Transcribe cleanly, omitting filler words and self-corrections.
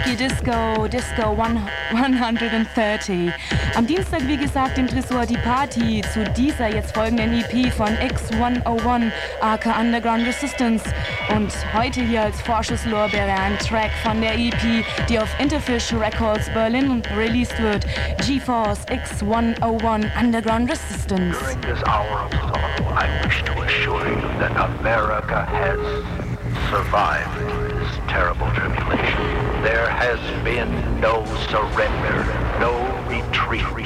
Funky Disco, Disco 130. Am Dienstag, wie gesagt, im Tresor die Party zu dieser jetzt folgenden EP von X101, aka Underground Resistance. Und heute hier als Vorschusslorbeere ein Track von der EP, die auf Interfish Records Berlin released wird. GeForce X101 Underground Resistance. During this hour of sorrow, I wish to assure you that America has survived this terrible tribulation. There has been no surrender, no retreat.